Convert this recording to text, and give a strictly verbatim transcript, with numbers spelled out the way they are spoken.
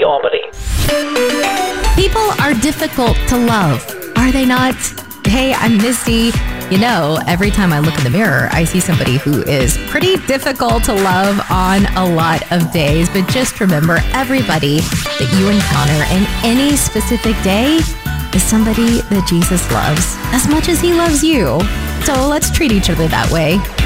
Albany, Albany. People are difficult to love, are they not? Hey, I'm Misty. You know, every time I look in the mirror, I see somebody who is pretty difficult to love on a lot of days. But just remember, everybody that you encounter in any specific day is somebody that Jesus loves as much as he loves you. So let's treat each other that way.